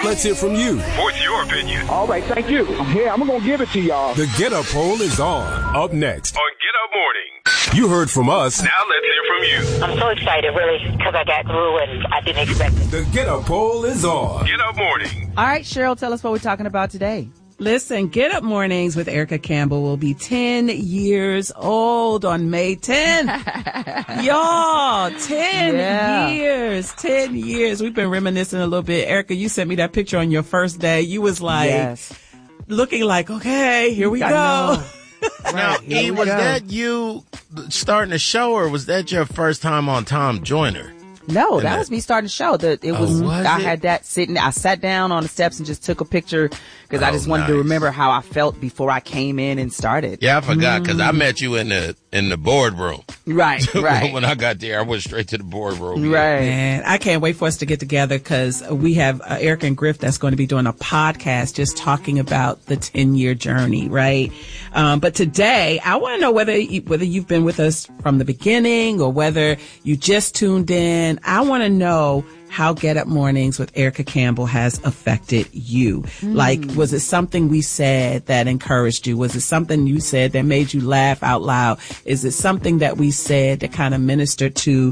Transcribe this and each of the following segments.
Let's hear from you. What's your opinion? All right, thank you. I'm here. I'm going to give it to y'all. The Get Up poll is on. Up next. On Get Up Mornings. You heard from us. Now let's hear from you. I'm so excited, really, because I got through and I didn't expect it. The Get Up poll is on. Get Up Morning. All right, Cheryl, tell us what we're talking about today. Listen, Get Up Mornings with Erica Campbell will be 10 years old on May 10th. Y'all, 10 years. 10 years. We've been reminiscing a little bit. Erica, you sent me that picture on your first day. You was like, looking like, okay, here we go. Now, E, was that you starting the show, or was that your first time on Tom Joyner? No, that was me starting the show. I had that sitting. I sat down on the steps and just took a picture because I just wanted to remember how I felt before I came in and started. Yeah, I forgot because I met you in the boardroom. Right. When I got there, I went straight to the boardroom. Right. Man, I can't wait for us to get together because we have Erica and Griff that's going to be doing a podcast just talking about the 10-year journey, right? But today, I want to know whether you've been with us from the beginning or whether you just tuned in. I want to know how Get Up Mornings with Erica Campbell has affected you. Like, was it something we said that encouraged you? Was it something you said that made you laugh out loud? Is it something that we said that kind of ministered to,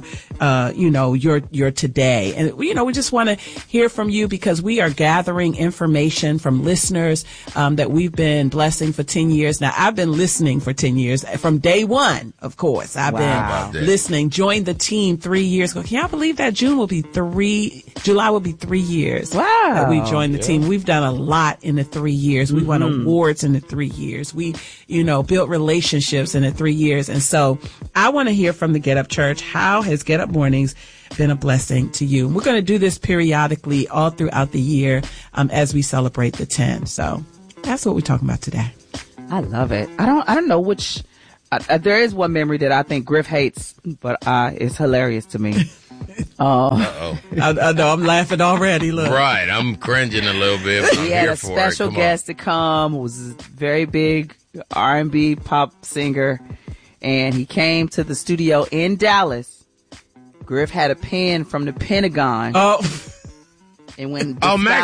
your today? And, we just want to hear from you because we are gathering information from listeners, that we've been blessing for 10 years. Now, I've been listening for 10 years from day one, of course. I've been listening, joined the team 3 years ago. Can y'all believe that July will be 3 years. Wow. That we joined the team. We've done a lot in the 3 years. We won awards in the 3 years. We, built relationships in the 3 years. And so I want to hear from the Get Up Church. How has Get Up Mornings been a blessing to you? We're going to do this periodically all throughout the year, as we celebrate the 10. So that's what we're talking about today. I love it. I don't know which, there is one memory that I think Griff hates, but it's hilarious to me. I know, I'm laughing already. Look. Right, I'm cringing a little bit. He had a special guest to come, who was a very big R&B pop singer, and he came to the studio in Dallas. Griff had a pen from the Pentagon. And when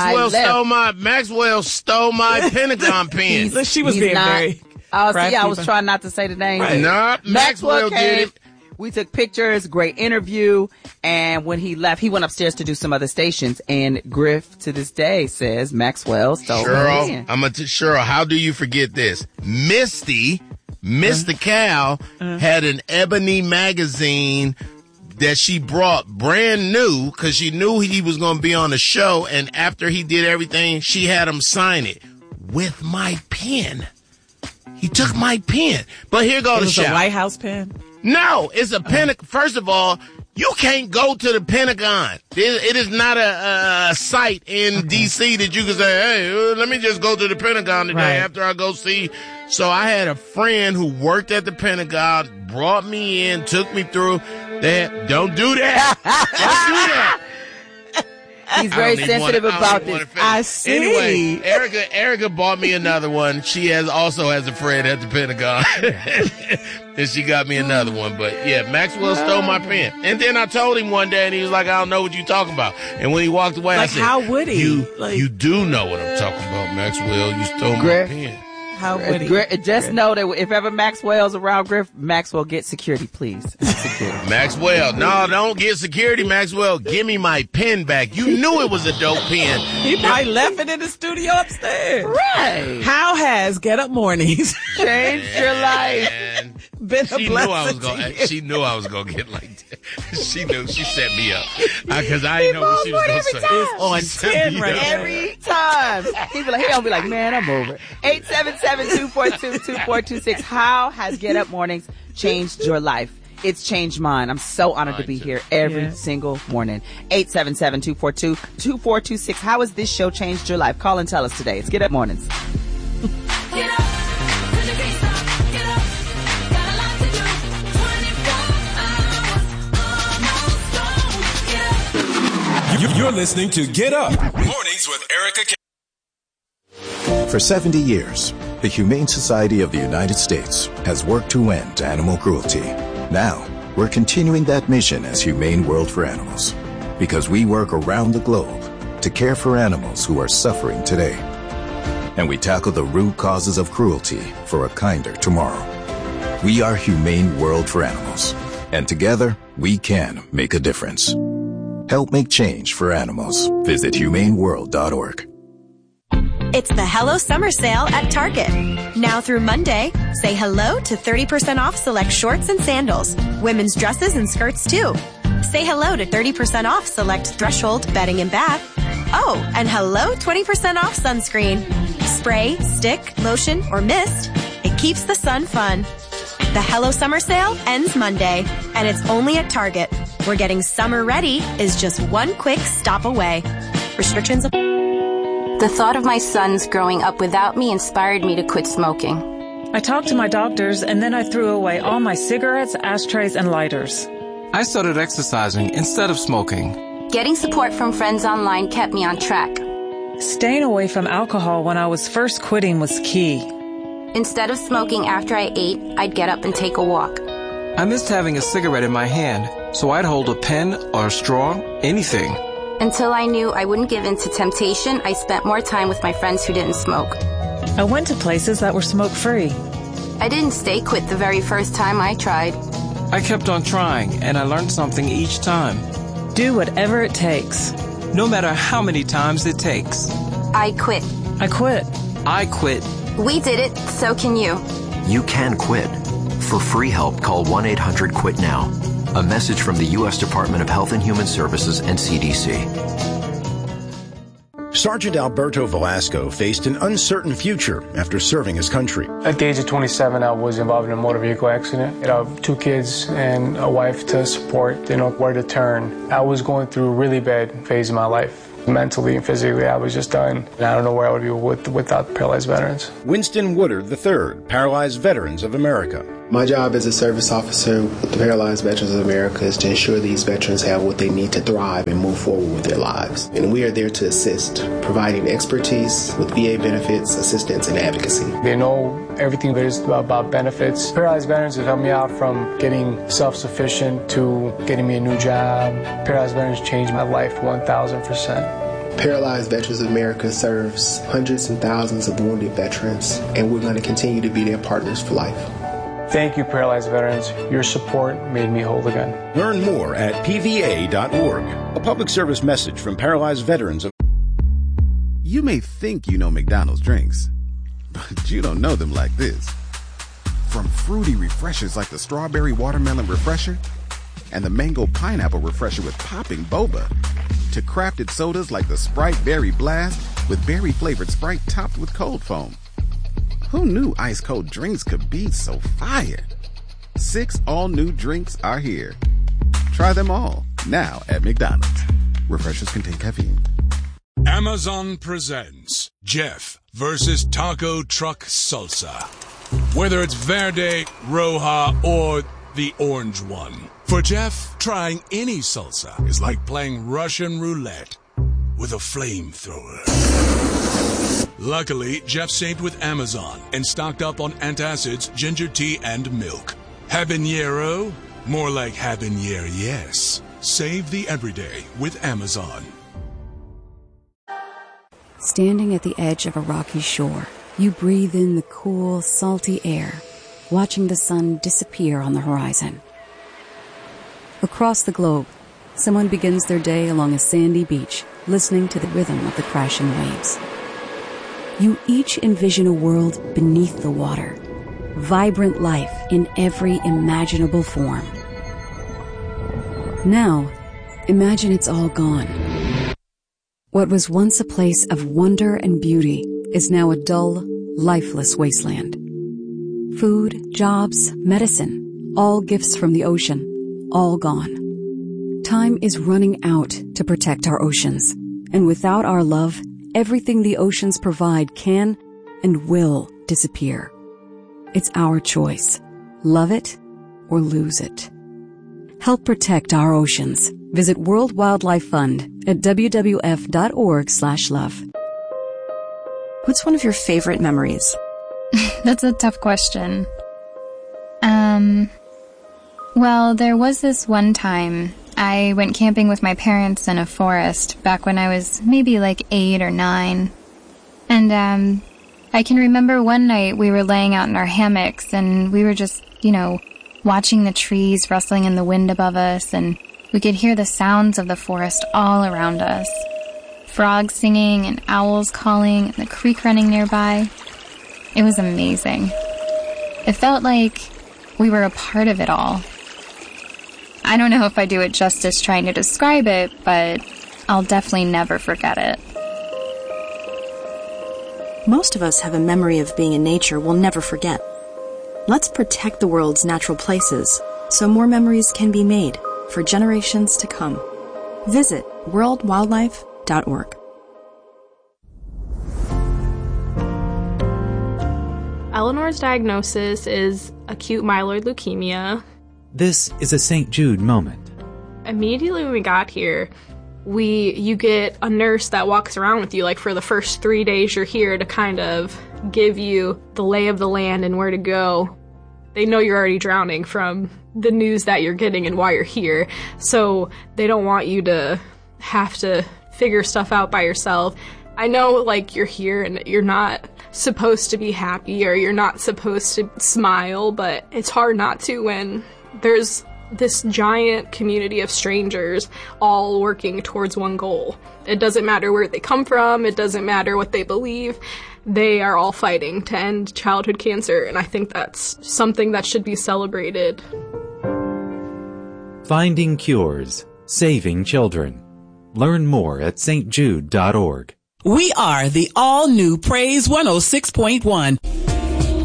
Maxwell stole my Pentagon pen. She was being very. I was trying not to say the name. Right. No, Maxwell did it. We took pictures, great interview, and when he left, he went upstairs to do some other stations, and Griff, to this day, says Maxwell stole my pen. Cheryl, how do you forget this? Misty, Mr. Cal, had an Ebony magazine that she brought brand new because she knew he was going to be on the show, and after he did everything, she had him sign it with my pen. He took my pen. But here goes the shout. It was a White House pen? No, it's a Pentagon. First of all, you can't go to the Pentagon. It is not a site in D.C. that you can say, hey, let me just go to the Pentagon today after I go see. So I had a friend who worked at the Pentagon, brought me in, took me through that. Don't do that. Don't do that. He's very sensitive about this. I see. Anyway, Erica bought me another one. She also has a friend at the Pentagon. And she got me another one. But yeah, Maxwell stole my pen. And then I told him one day and he was like, I don't know what you're talking about. And when he walked away, I said, how would he? You do know what I'm talking about, Maxwell. You stole my pen. How would he? Just know that if ever Maxwell's around Griff, Maxwell, get security, please. Security. Maxwell, no, don't get security, Maxwell. Give me my pen back. You knew it was a dope pen. He probably left it in the studio upstairs. Right. How has Get Up Mornings changed your life? Been a blessing. She knew I was going to get like that. She knew. She set me up. Because I didn't know what she was going to say. It's on 10 right every time. He'll be like, man, I'm over. 877-242-2426. How has Get Up Mornings changed your life? It's changed mine. I'm so honored to be here every single morning. 877-242-2426. How has this show changed your life? Call and tell us today. It's Get Up Mornings. Get up. You're listening to Get Up Mornings with Erica Campbell. For 70 years, the Humane Society of the United States has worked to end animal cruelty. Now, we're continuing that mission as Humane World for Animals. Because we work around the globe, to care for animals who are suffering today. And we tackle the root causes of cruelty for a kinder tomorrow. We are Humane World for Animals. And together, we can make a difference. Help make change for animals. Visit humaneworld.org. It's the Hello Summer Sale at Target. Now through Monday, say hello to 30% off select shorts and sandals, women's dresses and skirts too. Say hello to 30% off select Threshold bedding and bath. Oh, and hello 20% off sunscreen. Spray, stick, lotion, or mist. It keeps the sun fun. The Hello Summer Sale ends Monday, and it's only at Target, where getting summer ready is just one quick stop away. Restrictions apply. The thought of my sons growing up without me inspired me to quit smoking. I talked to my doctors, and then I threw away all my cigarettes, ashtrays, and lighters. I started exercising instead of smoking. Getting support from friends online kept me on track. Staying away from alcohol when I was first quitting was key. Instead of smoking after I ate, I'd get up and take a walk. I missed having a cigarette in my hand, so I'd hold a pen or a straw, anything. Until I knew I wouldn't give in to temptation, I spent more time with my friends who didn't smoke. I went to places that were smoke-free. I didn't stay quit the very first time I tried. I kept on trying, and I learned something each time. Do whatever it takes. No matter how many times it takes. I quit. I quit. I quit. We did it, so can you. You can quit. For free help, call 1-800-QUIT-NOW. A message from the U.S. Department of Health and Human Services and CDC. Sergeant Alberto Velasco faced an uncertain future after serving his country. At the age of 27, I was involved in a motor vehicle accident. I have 2 kids and a wife to support, where to turn. I was going through a really bad phase of my life. Mentally and physically, I was just done. And I don't know where I would be without Paralyzed Veterans. Winston Woodard III, Paralyzed Veterans of America. My job as a service officer with the Paralyzed Veterans of America is to ensure these veterans have what they need to thrive and move forward with their lives. And we are there to assist, providing expertise with VA benefits, assistance, and advocacy. They know everything there is about benefits. Paralyzed Veterans have helped me out from getting self-sufficient to getting me a new job. Paralyzed Veterans changed my life 1,000%. Paralyzed Veterans of America serves hundreds and thousands of wounded veterans, and we're going to continue to be their partners for life. Thank you, Paralyzed Veterans. Your support made me whole again. Learn more at pva.org. A public service message from Paralyzed Veterans of... You may think you know McDonald's drinks, but you don't know them like this. From fruity refreshers like the Strawberry Watermelon Refresher and the Mango Pineapple Refresher with popping boba, to crafted sodas like the Sprite Berry Blast with berry-flavored Sprite topped with cold foam. Who knew ice-cold drinks could be so fire? 6 all-new drinks are here. Try them all, now at McDonald's. Refreshers contain caffeine. Amazon presents Jeff versus Taco Truck Salsa. Whether it's Verde, Roja, or the orange one. For Jeff, trying any salsa is like playing Russian roulette with a flamethrower. Luckily, Jeff saved with Amazon and stocked up on antacids, ginger tea, and milk. Habanero? More like habanero, yes. Save the everyday with Amazon. Standing at the edge of a rocky shore, you breathe in the cool, salty air, watching the sun disappear on the horizon. Across the globe, someone begins their day along a sandy beach, listening to the rhythm of the crashing waves. You each envision a world beneath the water, vibrant life in every imaginable form. Now, imagine it's all gone. What was once a place of wonder and beauty is now a dull, lifeless wasteland. Food, jobs, medicine, all gifts from the ocean, all gone. Time is running out to protect our oceans, and without our love, everything the oceans provide can and will disappear. It's our choice. Love it or lose it. Help protect our oceans. Visit World Wildlife Fund at wwf.org/love. What's one of your favorite memories? That's a tough question. Well, there was this one time I went camping with my parents in a forest back when I was maybe like 8 or 9. And, I can remember one night we were laying out in our hammocks and we were just, watching the trees rustling in the wind above us, and we could hear the sounds of the forest all around us. Frogs singing and owls calling and the creek running nearby. It was amazing. It felt like we were a part of it all. I don't know if I do it justice trying to describe it, but I'll definitely never forget it. Most of us have a memory of being in nature we'll never forget. Let's protect the world's natural places so more memories can be made for generations to come. Visit worldwildlife.org. Eleanor's diagnosis is acute myeloid leukemia. This is a St. Jude moment. Immediately when we got here, you get a nurse that walks around with you, like for the first 3 days you're here, to kind of give you the lay of the land and where to go. They know you're already drowning from the news that you're getting and why you're here, so they don't want you to have to figure stuff out by yourself. I know, like, you're here and you're not supposed to be happy or you're not supposed to smile, but it's hard not to when there's this giant community of strangers all working towards one goal. It doesn't matter where they come from, it doesn't matter what they believe, they are all fighting to end childhood cancer, and I think that's something that should be celebrated. Finding cures, saving children. Learn more at stjude.org. We are the all-new Praise 106.1.